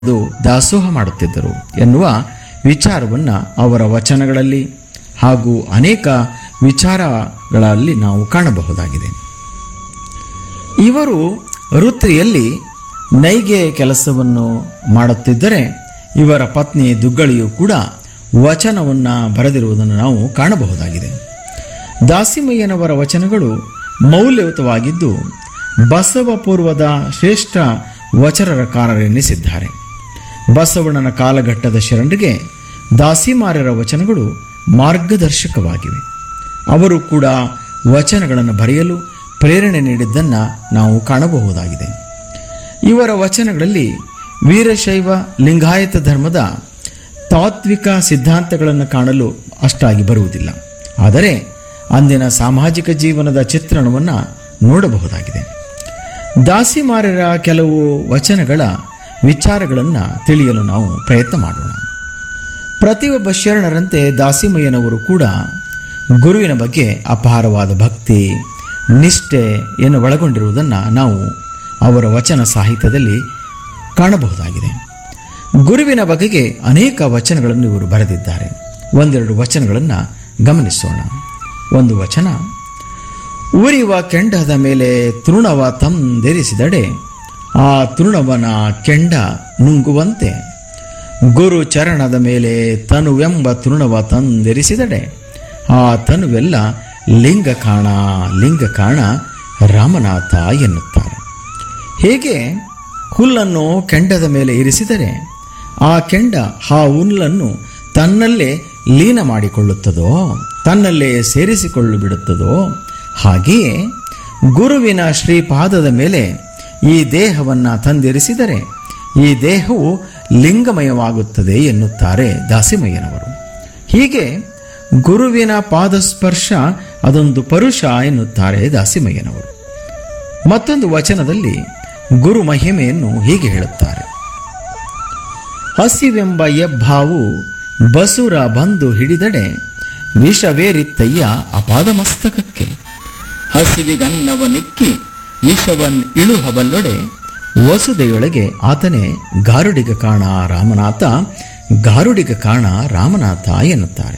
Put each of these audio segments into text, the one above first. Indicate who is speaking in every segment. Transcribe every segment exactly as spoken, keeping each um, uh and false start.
Speaker 1: ಅದು ದಾಸೋಹ ಮಾಡುತ್ತಿದ್ದರು ಎನ್ನುವ ವಿಚಾರವನ್ನು ಅವರ ವಚನಗಳಲ್ಲಿ ಹಾಗೂ ಅನೇಕ ವಿಚಾರಗಳಲ್ಲಿ ನಾವು ಕಾಣಬಹುದಾಗಿದೆ. ಇವರು ವೃತ್ತಿಯಲ್ಲಿ ನೈಗೆ ಕೆಲಸವನ್ನು ಮಾಡುತ್ತಿದ್ದರೆ ಇವರ ಪತ್ನಿ ದುಗ್ಗಳಿಯು ಕೂಡ ವಚನವನ್ನು ಬರೆದಿರುವುದನ್ನು ನಾವು ಕಾಣಬಹುದಾಗಿದೆ. ದಾಸಿಮಯ್ಯನವರ ವಚನಗಳು ಮೌಲ್ಯಯುತವಾಗಿದ್ದು ಬಸವ ಪೂರ್ವದ ಶ್ರೇಷ್ಠ ವಚನಕಾರರೆನ್ನಿಸಿದ್ದಾರೆ. ಬಸವಣ್ಣನ ಕಾಲಘಟ್ಟದ ಶರಣರಿಗೆ ದಾಸಿಮಾರ್ಯರ ವಚನಗಳು ಮಾರ್ಗದರ್ಶಕವಾಗಿವೆ. ಅವರು ಕೂಡ ವಚನಗಳನ್ನು ಬರೆಯಲು ಪ್ರೇರಣೆ ನೀಡಿದ್ದನ್ನು ನಾವು ಕಾಣಬಹುದಾಗಿದೆ. ಇವರ ವಚನಗಳಲ್ಲಿ ವೀರಶೈವ ಲಿಂಗಾಯತ ಧರ್ಮದ ತಾತ್ವಿಕ ಸಿದ್ಧಾಂತಗಳನ್ನು ಕಾಣಲು ಅಷ್ಟಾಗಿ ಬರುವುದಿಲ್ಲ. ಆದರೆ ಅಂದಿನ ಸಾಮಾಜಿಕ ಜೀವನದ ಚಿತ್ರಣವನ್ನು ನೋಡಬಹುದಾಗಿದೆ. ದಾಸಿಮಾರ್ಯರ ಕೆಲವು ವಚನಗಳ ವಿಚಾರಗಳನ್ನು ತಿಳಿಯಲು ನಾವು ಪ್ರಯತ್ನ ಮಾಡೋಣ. ಪ್ರತಿಯೊಬ್ಬ ಶರಣರಂತೆ ದಾಸಿಮಯ್ಯನವರು ಕೂಡ ಗುರುವಿನ ಬಗ್ಗೆ ಅಪಾರವಾದ ಭಕ್ತಿ ನಿಷ್ಠೆಯನ್ನು ಒಳಗೊಂಡಿರುವುದನ್ನು ನಾವು ಅವರ ವಚನ ಸಾಹಿತ್ಯದಲ್ಲಿ ಕಾಣಬಹುದಾಗಿದೆ. ಗುರುವಿನ ಬಗೆಗೆ ಅನೇಕ ವಚನಗಳನ್ನು ಇವರು ಬರೆದಿದ್ದಾರೆ. ಒಂದೆರಡು ವಚನಗಳನ್ನು ಗಮನಿಸೋಣ. ಒಂದು ವಚನ: ಉರಿವ ಕೆಂಡದ ಮೇಲೆ ತೃಣವ ತಂದೆರಿಸಿದಡೆ ಆ ತೃಣವನ ಕೆಂಡ ನುಂಗುವಂತೆ, ಗುರು ಚರಣದ ಮೇಲೆ ತನುವೆಂಬ ತೃಣವ ತಂದೆರಿಸಿದಡೆ ಆ ತನುವೆಲ್ಲ ಲಿಂಗ ಕಾಣ ಲಿಂಗ ಕಾಣ ರಾಮನಾಥ ಎನ್ನುತ್ತಾರೆ. ಹೇಗೆ ಹುಲ್ಲನ್ನು ಕೆಂಡದ ಮೇಲೆ ಇರಿಸಿದರೆ ಆ ಕೆಂಡ ಆ ಹುಲ್ಲನ್ನು ತನ್ನಲ್ಲೇ ಲೀನ ಮಾಡಿಕೊಳ್ಳುತ್ತದೋ, ತನ್ನಲ್ಲೇ ಸೇರಿಸಿಕೊಳ್ಳು ಬಿಡುತ್ತದೋ, ಹಾಗೆಯೇ ಗುರುವಿನ ಶ್ರೀಪಾದದ ಮೇಲೆ ಈ ದೇಹವನ್ನು ತಂದಿರಿಸಿದರೆ ಈ ದೇಹವು ಲಿಂಗಮಯವಾಗುತ್ತದೆ ಎನ್ನುತ್ತಾರೆ ದಾಸಿಮಯ್ಯನವರು. ಹೀಗೆ ಗುರುವಿನ ಪಾದಸ್ಪರ್ಶ ಅದೊಂದು ಪರುಷ ಎನ್ನುತ್ತಾರೆ ದಾಸಿಮಯ್ಯನವರು. ಮತ್ತೊಂದು ವಚನದಲ್ಲಿ ಗುರು ಮಹಿಮೆಯನ್ನು ಹೀಗೆ ಹೇಳುತ್ತಾರೆ: ಹಸಿವೆಂಬ ಎಬ್ಬಾವು ಬಸುರ ಬಂದು ಹಿಡಿದಡೆ ವಿಷವೇರಿತ್ತಯ್ಯ ಅಪಾದ ಮಸ್ತಕಕ್ಕೆ, ಹಸಿವಿಗನ್ನವ ನಿಕ್ಕಿ ವಿಷವನ್ ಇಳುಹಬಲ್ಲೊಡೆ ವಸುದೆಯೊಳಗೆ ಆತನೇ ಗಾರುಡಿಗ ಕಾಣ ರಾಮನಾಥ ಗಾರುಡಿಗ ಕಾಣ ರಾಮನಾಥ ಎನ್ನುತ್ತಾರೆ.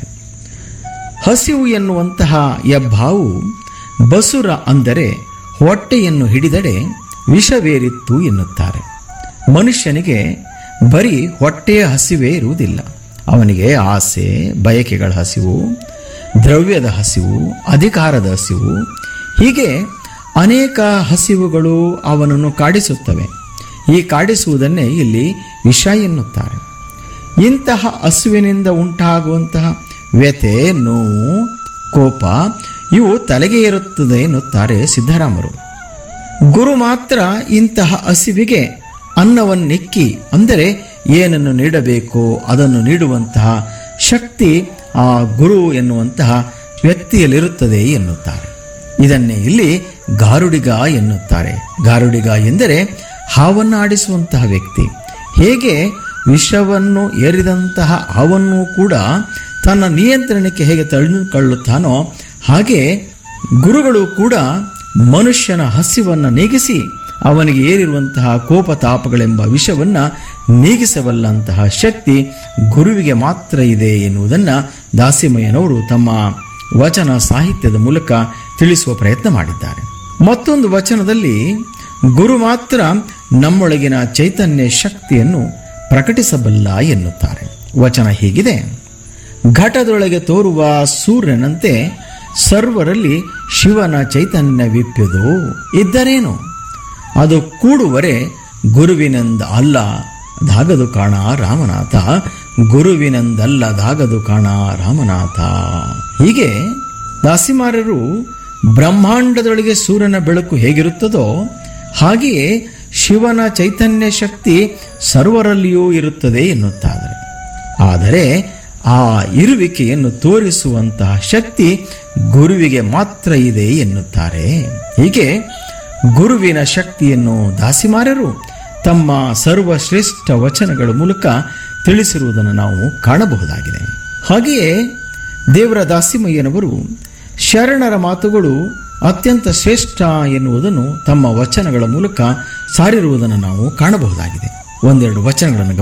Speaker 1: ಹಸಿವು ಎನ್ನುವಂತಹ ಎಬ್ಬಾವು ಬಸುರ ಅಂದರೆ ಹೊಟ್ಟೆಯನ್ನು ಹಿಡಿದಡೆ ವಿಷವೇರಿತ್ತು ಎನ್ನುತ್ತಾರೆ. ಮನುಷ್ಯನಿಗೆ ಬರೀ ಹೊಟ್ಟೆಯ ಹಸಿವೇ ಇರುವುದಿಲ್ಲ. ಅವನಿಗೆ ಆಸೆ ಬಯಕೆಗಳ ಹಸಿವು, ದ್ರವ್ಯದ ಹಸಿವು, ಅಧಿಕಾರದ ಹಸಿವು, ಹೀಗೆ ಅನೇಕ ಹಸಿವುಗಳು ಅವನನ್ನು ಕಾಡಿಸುತ್ತವೆ. ಈ ಕಾಡಿಸುವುದನ್ನೇ ಇಲ್ಲಿ ವಿಷ ಎನ್ನುತ್ತಾರೆ. ಇಂತಹ ಹಸುವಿನಿಂದ ಉಂಟಾಗುವಂತಹ ವ್ಯಥೆ, ನೋವು, ಕೋಪ ಇವು ತಲೆಗೆ ಇರುತ್ತದೆ ಎನ್ನುತ್ತಾರೆ ಸಿದ್ದರಾಮರು. ಗುರು ಮಾತ್ರ ಇಂತಹ ಹಸಿವಿಗೆ ಅನ್ನವನ್ನಿಕ್ಕಿ ಅಂದರೆ ಏನನ್ನು ನೀಡಬೇಕೋ ಅದನ್ನು ನೀಡುವಂತಹ ಶಕ್ತಿ ಆ ಗುರು ಎನ್ನುವಂತಹ ವ್ಯಕ್ತಿಯಲ್ಲಿರುತ್ತದೆ ಎನ್ನುತ್ತಾರೆ. ಇದನ್ನೇ ಇಲ್ಲಿ ಗಾರುಡಿಗ ಎನ್ನುತ್ತಾರೆ. ಗಾರುಡಿಗ ಎಂದರೆ ಹಾವನ್ನು ಆಡಿಸುವಂತಹ ವ್ಯಕ್ತಿ. ಹೇಗೆ ವಿಷವನ್ನು ಏರಿದಂತಹ ಹಾವನ್ನು ಕೂಡ ತನ್ನ ನಿಯಂತ್ರಣಕ್ಕೆ ಹೇಗೆ ತಳ್ಳಿಕೊಳ್ಳುತ್ತಾನೋ ಹಾಗೆ ಗುರುಗಳು ಕೂಡ ಮನುಷ್ಯನ ಹಸಿವನ್ನು ನೀಗಿಸಿ ಅವನಿಗೆ ಏರಿರುವಂತಹ ಕೋಪತಾಪಗಳೆಂಬ ವಿಷವನ್ನು ನೀಗಿಸಬಲ್ಲಂತಹ ಶಕ್ತಿ ಗುರುವಿಗೆ ಮಾತ್ರ ಇದೆ ಎನ್ನುವುದನ್ನು ದಾಸಿಮಯ್ಯನವರು ತಮ್ಮ ವಚನ ಸಾಹಿತ್ಯದ ಮೂಲಕ ತಿಳಿಸುವ ಪ್ರಯತ್ನ ಮಾಡಿದ್ದಾರೆ. ಮತ್ತೊಂದು ವಚನದಲ್ಲಿ ಗುರು ಮಾತ್ರ ನಮ್ಮೊಳಗಿನ ಚೈತನ್ಯ ಶಕ್ತಿಯನ್ನು ಪ್ರಕಟಿಸಬಲ್ಲ ಎನ್ನುತ್ತಾರೆ. ವಚನ ಹೀಗಿದೆ: ಘಟದೊಳಗೆ ತೋರುವ ಸೂರ್ಯನಂತೆ ಸರ್ವರಲ್ಲಿ ಶಿವನ ಚೈತನ್ಯವಿಪ್ಪುದು ಇದ್ದರೇನು, ಅದು ಕೂಡುವರೆ ಗುರುವಿನಿಂದ ಅಲ್ಲ ದಾಗದು ಕಾಣ ರಾಮನಾಥ ಗುರುವಿನಿಂದಲ್ಲ ದಾಗದು ಕಾಣ ರಾಮನಾಥ. ಹೀಗೆ ದಾಸಿಮಾರ್ಯರು ಬ್ರಹ್ಮಾಂಡದೊಳಗೆ ಸೂರ್ಯನ ಬೆಳಕು ಹೇಗಿರುತ್ತದೋ ಹಾಗೆಯೇ ಶಿವನ ಚೈತನ್ಯ ಶಕ್ತಿ ಸರ್ವರಲ್ಲಿಯೂ ಇರುತ್ತದೆ ಎನ್ನುತ್ತಾರೆ. ಆದರೆ ಆ ಇರುವಿಕೆಯನ್ನು ತೋರಿಸುವಂತಹ ಶಕ್ತಿ ಗುರುವಿಗೆ ಮಾತ್ರ ಇದೆ ಎನ್ನುತ್ತಾರೆ. ಹೀಗೆ ಗುರುವಿನ ಶಕ್ತಿಯನ್ನು ದಾಸಿಮಾರ್ಯರು ತಮ್ಮ ಸರ್ವಶ್ರೇಷ್ಠ ವಚನಗಳ ಮೂಲಕ ತಿಳಿಸಿರುವುದನ್ನು ನಾವು ಕಾಣಬಹುದಾಗಿದೆ. ಹಾಗೆಯೇ ದೇವರ ದಾಸಿಮಯ್ಯನವರು ಶರಣರ ಮಾತುಗಳು ಅತ್ಯಂತ ಶ್ರೇಷ್ಠ ಎನ್ನುವುದನ್ನು ತಮ್ಮ ವಚನಗಳ ಮೂಲಕ ಸಾರಿರುವುದನ್ನು ನಾವು ಕಾಣಬಹುದಾಗಿದೆ. ಒಂದೆರಡು ವಚನಗಳನ್ನು